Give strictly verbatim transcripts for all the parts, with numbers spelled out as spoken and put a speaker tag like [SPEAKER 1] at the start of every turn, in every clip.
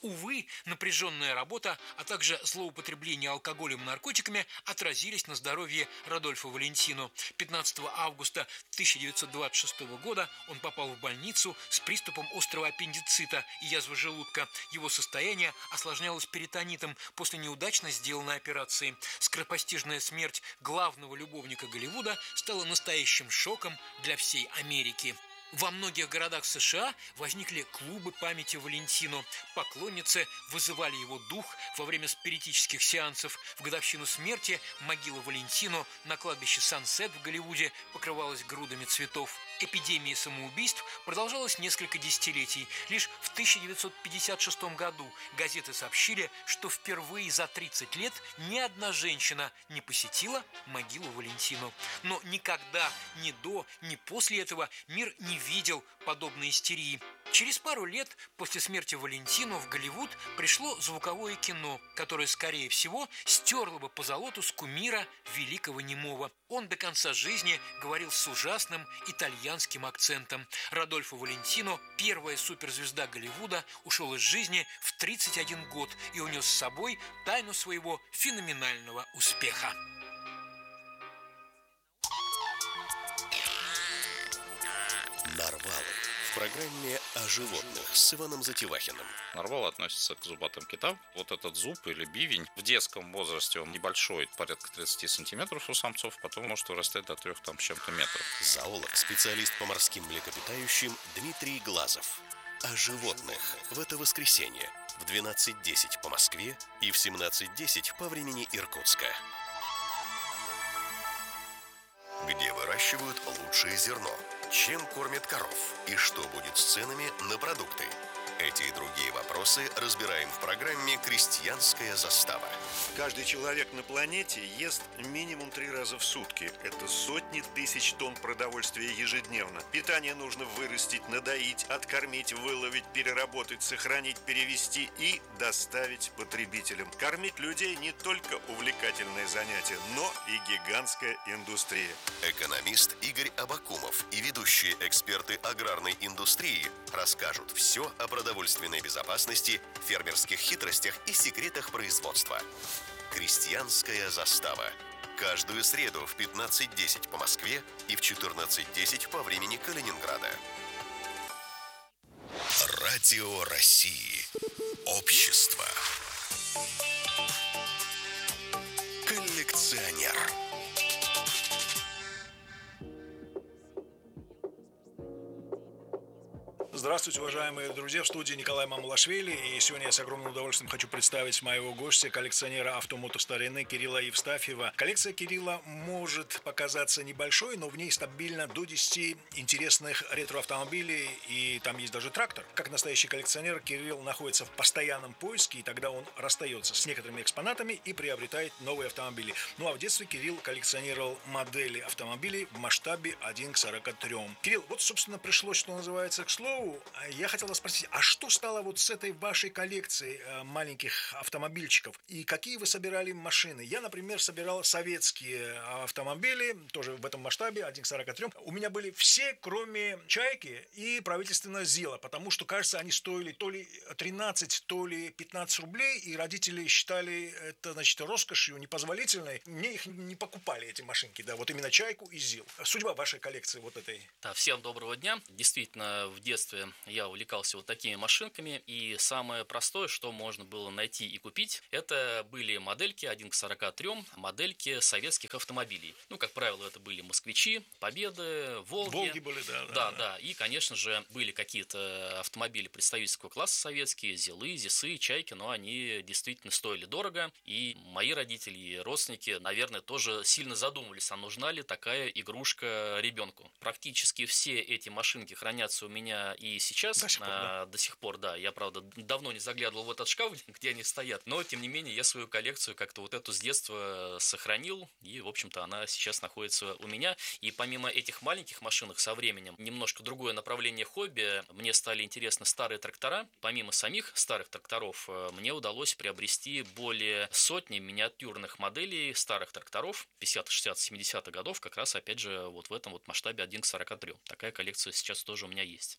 [SPEAKER 1] Увы, напряженная работа, а также злоупотребление алкоголем и наркотиками отразились на здоровье Родольфо Валентино. пятнадцатого августа тысяча девятьсот двадцать шестого года он попал в больницу с приступом острого аппендицита и язвы желудка. Его состояние осложнялось перитонитом после неудачно сделанной операции. Скоропостижная смерть главного любовника Голливуда стала настоящим шоком для всей Америки. Во многих городах США возникли клубы памяти Валентино. Поклонницы вызывали его дух во время спиритических сеансов. В годовщину смерти могила Валентино на кладбище Сансет в Голливуде покрывалась грудами цветов. Эпидемия самоубийств продолжалась несколько десятилетий. Лишь в тысяча девятьсот пятьдесят шестом году газеты сообщили, что впервые за тридцать лет ни одна женщина не посетила могилу Валентино. Но никогда ни до, ни после этого мир не видел подобной истерии. Через пару лет после смерти Валентино в Голливуд пришло звуковое кино, которое, скорее всего, стерло бы позолоту с кумира великого немого. Он до конца жизни говорил с ужасным итальянским акцентом. Родольфо Валентино, первая суперзвезда Голливуда, ушел из жизни в тридцать один год и унес с собой тайну своего феноменального успеха.
[SPEAKER 2] Нарвалы. В программе о животных с Иваном Затевахиным.
[SPEAKER 3] Нарвал относится к зубатым китам. Вот этот зуб или бивень в детском возрасте он небольшой, порядка тридцать сантиметров у самцов, потом может вырастать до трех там с чем-то метров.
[SPEAKER 2] Зоолог, специалист по морским млекопитающим Дмитрий Глазов. О животных в это воскресенье в двенадцать десять по Москве и в семнадцать десять по времени Иркутска. Где выращивают лучшее зерно? Чем кормят коров? И что будет с ценами на продукты? Эти и другие вопросы разбираем в программе «Крестьянская застава».
[SPEAKER 4] Каждый человек на планете ест минимум три раза в сутки. Это сотни тысяч тонн продовольствия ежедневно. Питание нужно вырастить, надоить, откормить, выловить, переработать, сохранить, перевести и доставить потребителям. Кормить людей не только увлекательное занятие, но и гигантская индустрия.
[SPEAKER 2] Экономист Игорь Абакумов и ведущие эксперты аграрной индустрии расскажут все о продовольственной безопасности, фермерских хитростях и секретах производства. Крестьянская застава. Каждую среду в пятнадцать десять по Москве и в четырнадцать десять по времени Калининграда. Радио России. Общество. Коллекционер.
[SPEAKER 5] Здравствуйте, уважаемые друзья, в студии Николай Мамулашвили, и сегодня я с огромным удовольствием хочу представить моего гостя, коллекционера автомото старины Кирилла Евстафьева. Коллекция Кирилла может показаться небольшой, но в ней стабильно до десяти интересных ретро-автомобилей, и там есть даже трактор. Как настоящий коллекционер, Кирилл находится в постоянном поиске, и тогда он расстается с некоторыми экспонатами и приобретает новые автомобили. Ну а в детстве Кирилл коллекционировал модели автомобилей в масштабе один к сорока трем. Кирилл, вот, собственно, пришлось, что называется, к слову. Я хотел вас спросить, а что стало вот с этой вашей коллекцией маленьких автомобильчиков? И какие вы собирали машины? Я, например, собирал советские автомобили, тоже в этом масштабе, один к сорока трем. У меня были все, кроме «Чайки» и правительственного «Зила», потому что, кажется, они стоили то ли тринадцать, то ли пятнадцать рублей, и родители считали это, значит, роскошью непозволительной. Мне их не покупали, эти машинки, да, вот именно «Чайку» и «Зил». Судьба вашей коллекции вот этой.
[SPEAKER 6] Да, всем доброго дня. Действительно, в детстве я увлекался вот такими машинками, и самое простое, что можно было найти и купить, это были модельки один к сорока трем, модельки советских автомобилей. Ну, как правило, это были «Москвичи», «Победы», «Волги».
[SPEAKER 5] «Волги» были, да.
[SPEAKER 6] Да, да, да. И, конечно же, были какие-то автомобили представительского класса советские, «Зилы», «Зисы», «Чайки», но они действительно стоили дорого, и мои родители и родственники, наверное, тоже сильно задумывались, а нужна ли такая игрушка ребенку. Практически все эти машинки хранятся у меня и сейчас, до сих, пор, а, да. до сих пор, да. Я, правда, давно не заглядывал в этот шкаф, где они стоят, но, тем не менее, я свою коллекцию как-то вот эту с детства сохранил, и, в общем-то, она сейчас находится у меня. И помимо этих маленьких машинок со временем, немножко другое направление хобби, мне стали интересны старые трактора. Помимо самих старых тракторов, мне удалось приобрести более сотни миниатюрных моделей старых тракторов пятидесятых, шестидесятых, семидесятых годов, как раз, опять же, вот в этом вот масштабе один к сорока трем. Такая коллекция сейчас тоже у меня есть.
[SPEAKER 5] Насколько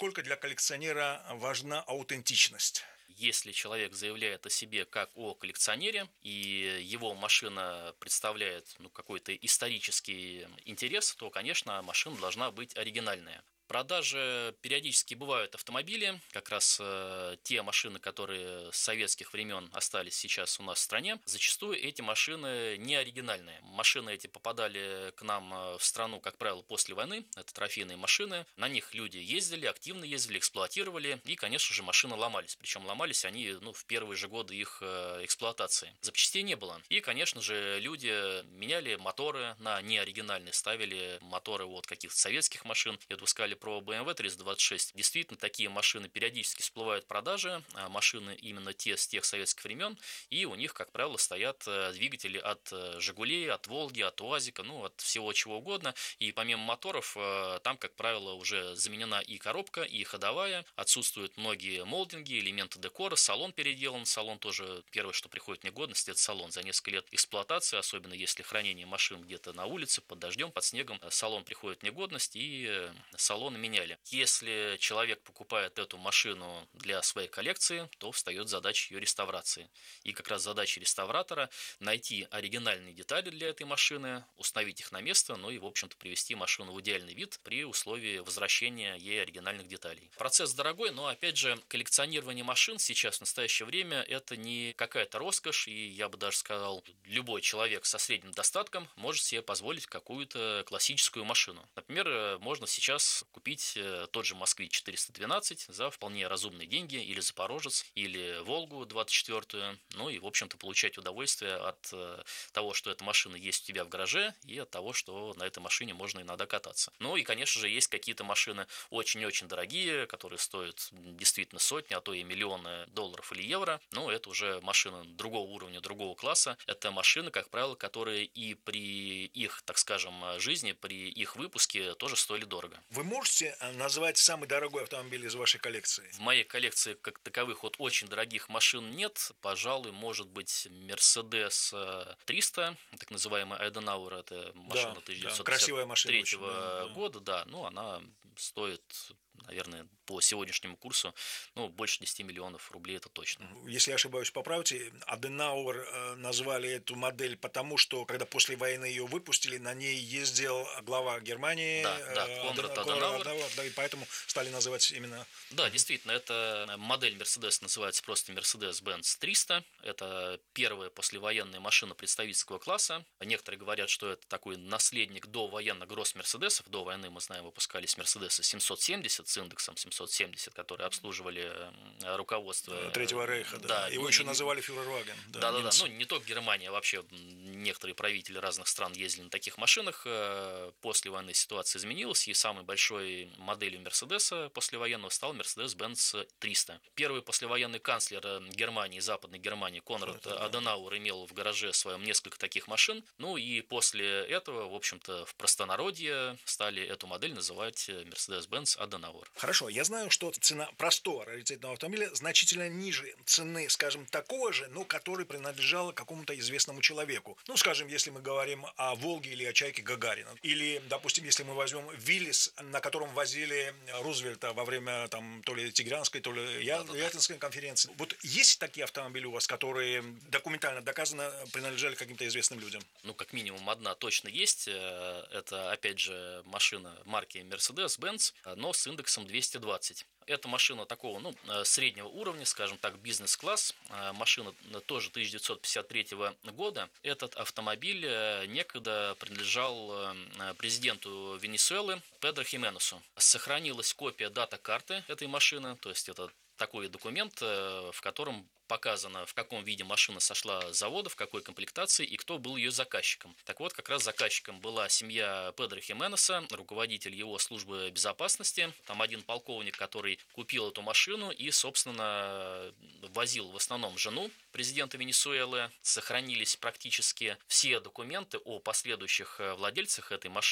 [SPEAKER 5] насколько для коллекционера важна аутентичность?
[SPEAKER 6] Если человек заявляет о себе как о коллекционере, и его машина представляет ну, какой-то исторический интерес, то, конечно, машина должна быть оригинальная. В продаже периодически бывают автомобили, как раз э, те машины, которые с советских времен остались сейчас у нас в стране. Зачастую эти машины не оригинальные. Машины эти попадали к нам в страну, как правило, после войны. Это трофейные машины. На них люди ездили, активно ездили, эксплуатировали. И, конечно же, машины ломались. Причем ломались они ну, в первые же годы их э, эксплуатации. Запчастей не было. И, конечно же, люди меняли моторы на неоригинальные, ставили моторы от каких-то советских машин. И вот вы сказали про бэ эм вэ триста двадцать шесть. Действительно, такие машины периодически всплывают в продаже. Машины именно те с тех советских времен. И у них, как правило, стоят двигатели от «Жигулей», от «Волги», от «УАЗика», ну, от всего чего угодно. И помимо моторов, там, как правило, уже заменена и коробка, и ходовая. Отсутствуют многие молдинги, элементы декора. Салон переделан. Салон тоже первое, что приходит в негодность, это салон. За несколько лет эксплуатации, особенно если хранение машин где-то на улице, под дождем, под снегом, салон приходит в негодность, и салон меняли. Если человек покупает эту машину для своей коллекции, то встает задача ее реставрации. И как раз задача реставратора найти оригинальные детали для этой машины, установить их на место, ну и, в общем-то, привести машину в идеальный вид при условии возвращения ей оригинальных деталей. Процесс дорогой, но, опять же, коллекционирование машин сейчас, в настоящее время, это не какая-то роскошь, и я бы даже сказал, любой человек со средним достатком может себе позволить какую-то классическую машину. Например, можно сейчас купить купить тот же «Москвич» четыреста двенадцать за вполне разумные деньги, или «Запорожец», или «Волгу» двадцать четвёртую, ну и, в общем-то, получать удовольствие от того, что эта машина есть у тебя в гараже, и от того, что на этой машине можно иногда кататься. Ну и, конечно же, есть какие-то машины очень-очень дорогие, которые стоят действительно сотни, а то и миллионы долларов или евро, но это уже машины другого уровня, другого класса. Это машины, как правило, которые и при их, так скажем, жизни, при их выпуске тоже стоили дорого.
[SPEAKER 5] Вы можете назвать самый дорогой автомобиль из вашей коллекции?
[SPEAKER 6] В моей коллекции, как таковых, вот очень дорогих машин нет. Пожалуй, может быть, Мерседес триста, так называемый Айденауэр, это машина
[SPEAKER 5] да,
[SPEAKER 6] тысяча девятьсот пятьдесят третьего
[SPEAKER 5] да,
[SPEAKER 6] года, да. да, ну, она стоит, наверное, по сегодняшнему курсу, ну, больше десяти миллионов рублей, это точно.
[SPEAKER 5] Если я ошибаюсь, поправьте, Аденауэр э, назвали эту модель потому, что, когда после войны ее выпустили, на ней ездил глава Германии,
[SPEAKER 6] да, да, Конрад Аденауэр,
[SPEAKER 5] да, и поэтому стали называть именно...
[SPEAKER 6] Да, действительно, эта модель Mercedes называется просто Mercedes-Benz триста, это первая послевоенная машина представительского класса. Некоторые говорят, что это такой наследник довоенных гросс-мерседесов. До войны, мы знаем, выпускались Мерседесы семьсот семьдесят с индексом семьсот семьдесят, которые обслуживали руководство
[SPEAKER 5] Третьего рейха, да.
[SPEAKER 6] да.
[SPEAKER 5] Его
[SPEAKER 6] ну,
[SPEAKER 5] еще
[SPEAKER 6] не...
[SPEAKER 5] называли фюрерваген.
[SPEAKER 6] Да, да, да. Ну, не только Германия, а вообще некоторые правители разных стран ездили на таких машинах. После войны ситуация изменилась, и самой большой моделью Мерседеса послевоенного стал Mercedes-Benz триста. Первый послевоенный канцлер Германии, Западной Германии, Конрад да, Аденауэр, имел в гараже своем несколько таких машин. Ну и после этого, в общем-то, в простонародье стали эту модель называть Mercedes-Benz Аденауэр.
[SPEAKER 5] Хорошо, я знаю, что цена простого раритетного автомобиля значительно ниже цены, скажем, такого же, но который принадлежал какому-то известному человеку. Ну, скажем, если мы говорим о «Волге» или о «Чайке» Гагарина. Или, допустим, если мы возьмем «Виллис», на котором возили Рузвельта во время там, то ли Тегеранской, то ли Ялтинской конференции. Вот есть такие автомобили у вас, которые документально доказано принадлежали каким-то известным людям?
[SPEAKER 6] Ну, как минимум одна точно есть. Это, опять же, машина марки Mercedes-Benz, но с индексом двести двадцать. Это машина такого, ну, среднего уровня, скажем так, бизнес-класс. Машина тоже тысяча девятьсот пятьдесят третьего года. Этот автомобиль некогда принадлежал президенту Венесуэлы Педро Хименесу. Сохранилась копия дата-карты этой машины, то есть это такой документ, в котором показано, в каком виде машина сошла с завода, в какой комплектации и кто был ее заказчиком. Так вот, как раз заказчиком была семья Педро Хименеса, руководитель его службы безопасности. Там один полковник, который купил эту машину и, собственно, возил в основном жену президента Венесуэлы. Сохранились практически все документы о последующих владельцах этой машины.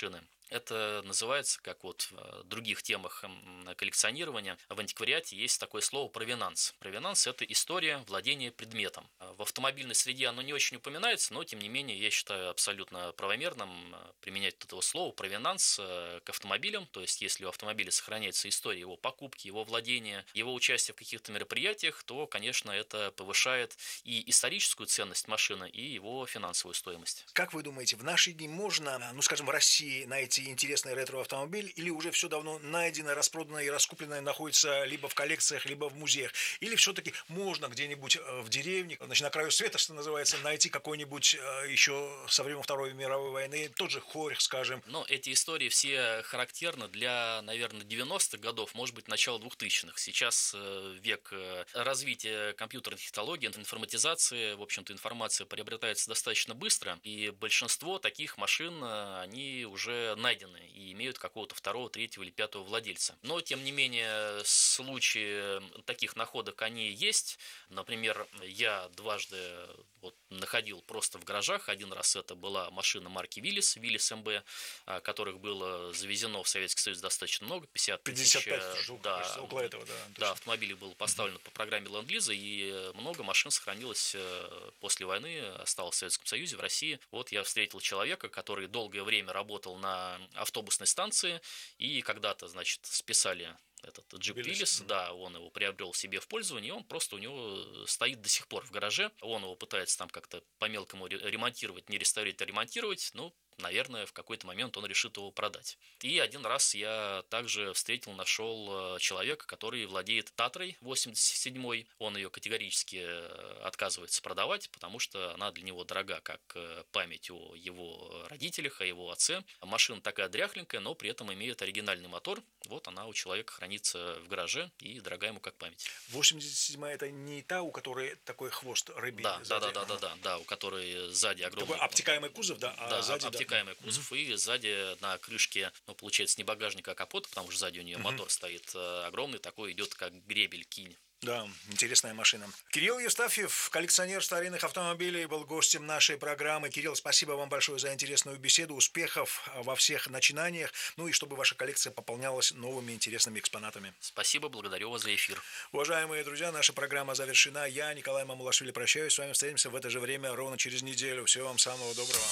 [SPEAKER 6] Это называется, как вот в других темах коллекционирования, в антиквариате есть такое слово провинанс. Провинанс – это история владения предметом. В автомобильной среде оно не очень упоминается, но, тем не менее, я считаю абсолютно правомерным применять этого слова провинанс к автомобилям. То есть, если у автомобиля сохраняется история его покупки, его владения, его участия в каких-то мероприятиях, то, конечно, это повышает и историческую ценность машины, и его финансовую стоимость.
[SPEAKER 5] Как вы думаете, в наши дни можно, ну, скажем, в России найти интересный ретро-автомобиль, или уже все давно найдено, распродано и раскуплено находится либо в коллекциях, либо в музеях? Или все-таки можно где-нибудь в деревне, значит, на краю света, что называется, найти какой-нибудь еще со времен Второй мировой войны, тот же хорь, скажем?
[SPEAKER 6] Но эти истории все характерны для, наверное, девяностых годов, может быть, начала двухтысячных. Сейчас век развития компьютерных технологий, информатизации, в общем-то, информация приобретается достаточно быстро, и большинство таких машин, они уже найдены и имеют какого-то второго, третьего или пятого владельца. Но, тем не менее, случаи таких находок, они есть. Например, я дважды вот находил просто в гаражах. Один раз это была машина марки Willys, Willys эм бэ, которых было завезено в Советский Союз достаточно много, пятьдесят тысяч.
[SPEAKER 5] пятьдесят пять штук, да, около этого, да.
[SPEAKER 6] Да, автомобилей было поставлено mm-hmm. по программе Ленд-Лиза, и много машин сохранилось после войны, осталось в Советском Союзе, в России. Вот я встретил человека, который долгое время работал на автобусной станции, и когда-то, значит, списали этот джип Willys, да, он его приобрел себе в пользование, и он просто у него стоит до сих пор в гараже. Он его пытается там как-то по-мелкому ремонтировать, не реставрировать, а ремонтировать, ну, наверное, в какой-то момент он решит его продать. И один раз я также встретил, нашел человека, который владеет Татрой восемьдесят седьмой. Он ее категорически отказывается продавать, потому что она для него дорога, как память о его родителях, о его отце. Машина такая дряхленькая, но при этом имеет оригинальный мотор. Вот она у человека хранится в гараже и дорога ему как память.
[SPEAKER 5] восемьдесят седьмая это не та, у которой такой хвост рыбий?
[SPEAKER 6] Да, да, да, да, да, да, да, у которой сзади огромный...
[SPEAKER 5] Такой обтекаемый кузов, да? А
[SPEAKER 6] да,
[SPEAKER 5] сзади,
[SPEAKER 6] обтекаемый
[SPEAKER 5] да.
[SPEAKER 6] кузов, mm-hmm. и сзади на крышке, ну, получается, не багажника, а капота, потому что сзади у нее mm-hmm. мотор стоит огромный, такой идет как гребель, кинь.
[SPEAKER 5] Да, интересная машина. Кирилл Евстафьев, коллекционер старинных автомобилей, был гостем нашей программы. Кирилл, спасибо вам большое за интересную беседу, успехов во всех начинаниях, ну и чтобы ваша коллекция пополнялась новыми интересными экспонатами.
[SPEAKER 6] Спасибо, благодарю вас за эфир.
[SPEAKER 5] Уважаемые друзья, наша программа завершена. Я, Николай Мамулашвили, прощаюсь. С вами встретимся в это же время ровно через неделю. Всего вам самого доброго.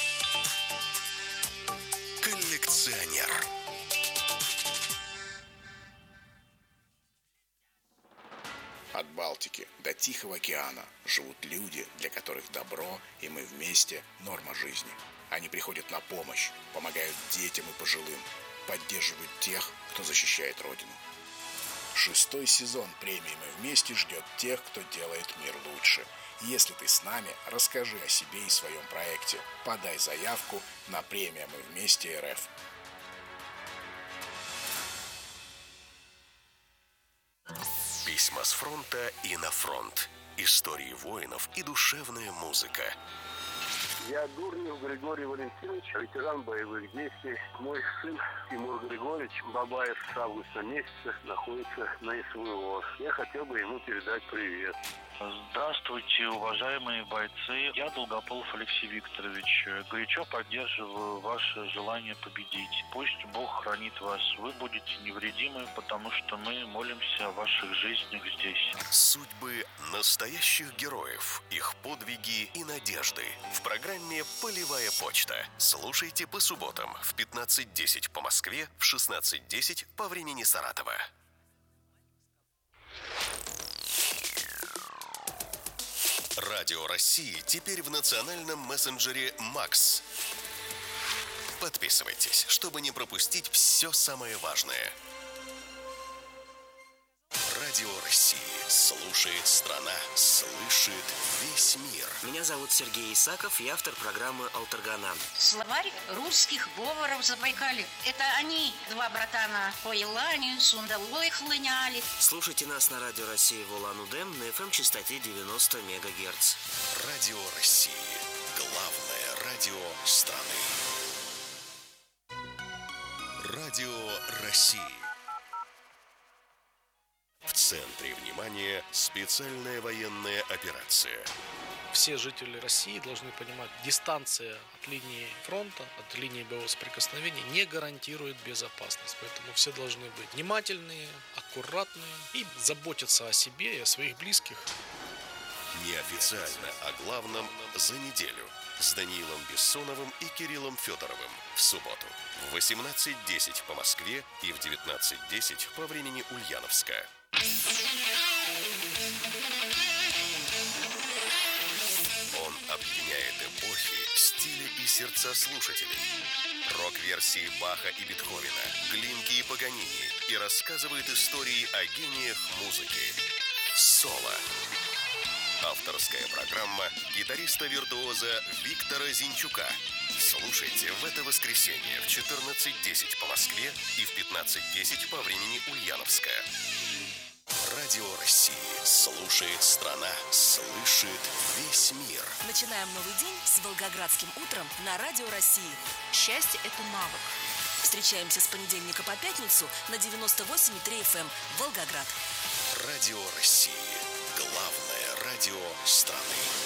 [SPEAKER 2] Коллекционер.
[SPEAKER 7] От Балтики до Тихого океана живут люди, для которых добро и мы вместе – норма жизни. Они приходят на помощь, помогают детям и пожилым, поддерживают тех, кто защищает Родину. Шестой сезон премии «Мы вместе» ждет тех, кто делает мир лучше. Если ты с нами, расскажи о себе и своем проекте. Подай заявку на премию «Мы вместе» эр эф.
[SPEAKER 2] Письма с фронта и на фронт. Истории воинов и душевная музыка.
[SPEAKER 8] Я Дурнев Григорий Валентинович, ветеран боевых действий. Мой сын Тимур Григорьевич Бабаев с августа месяца находится на эс вэ о. Я хотел бы ему передать привет.
[SPEAKER 9] Здравствуйте, уважаемые бойцы. Я Долгополов Алексей Викторович. Горячо поддерживаю ваше желание победить. Пусть Бог хранит вас. Вы будете невредимы, потому что мы молимся о ваших жизнях здесь.
[SPEAKER 2] Судьбы настоящих героев, их подвиги и надежды. В программе «Полевая почта». Слушайте по субботам в пятнадцать десять по Москве, в шестнадцать десять по времени Саратова. Радио России теперь в национальном мессенджере «Макс». Подписывайтесь, чтобы не пропустить все самое важное. Радио России. Слушает страна, слышит весь мир.
[SPEAKER 10] Меня зовут Сергей Исаков, я автор программы «Алтаргана».
[SPEAKER 11] Словарь русских говоров Забайкалья. Это они, два братана, по Елане, Сундалой хлыняли.
[SPEAKER 10] Слушайте нас на Радио России в Улан-Удэ на эф эм-частоте девяносто мегагерц.
[SPEAKER 2] Радио России. Главное радио страны. Радио России. В центре внимания специальная военная операция.
[SPEAKER 12] Все жители России должны понимать, дистанция от линии фронта, от линии боевого соприкосновения не гарантирует безопасность. Поэтому все должны быть внимательные, аккуратные и заботиться о себе и о своих близких.
[SPEAKER 2] Неофициально о главном за неделю с Даниилом Бессоновым и Кириллом Федоровым в субботу в восемнадцать десять по Москве и в девятнадцать десять по времени Ульяновска. Он объединяет эпохи, стили и сердца слушателей. Рок-версии Баха и Бетховена, Глинки и Паганини и рассказывает истории о гениях музыки. Соло. Авторская программа гитариста-виртуоза Виктора Зинчука. Слушайте в это воскресенье в четырнадцать десять по Москве и в пятнадцать десять по времени Ульяновска. Радио России. Слушает страна. Слышит весь мир.
[SPEAKER 13] Начинаем новый день с Волгоградским утром на Радио России. Счастье – это навык. Встречаемся с понедельника по пятницу на девяносто восемь и три эф эм Волгоград.
[SPEAKER 2] Радио России. Главное радио страны.